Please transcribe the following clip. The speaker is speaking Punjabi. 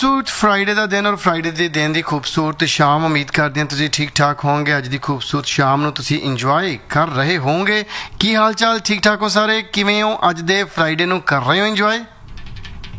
ਖੂਬਸੂਰਤ ਫਰਾਈਡੇ ਦਾ ਦਿਨ ਔਰ ਫਰਾਈਡੇ ਦੇ ਦਿਨ ਦੀ ਖੂਬਸੂਰਤ ਸ਼ਾਮ। ਉਮੀਦ ਕਰਦੇ ਹਾਂ ਤੁਸੀਂ ਠੀਕ ਠਾਕ ਹੋਵੋਗੇ। ਅੱਜ ਦੀ ਖੂਬਸੂਰਤ ਸ਼ਾਮ ਨੂੰ ਤੁਸੀਂ ਇੰਜੋਏ ਕਰ ਰਹੇ ਹੋਵੋਗੇ। ਕੀ ਹਾਲ ਚਾਲ? ਠੀਕ ਠਾਕ ਹੋ ਸਾਰੇ? ਕਿਵੇਂ ਹੋ? ਅੱਜ ਦੇ ਫਰਾਈਡੇ ਨੂੰ ਕਰ ਰਹੇ ਹੋ ਇੰਜੋਏ?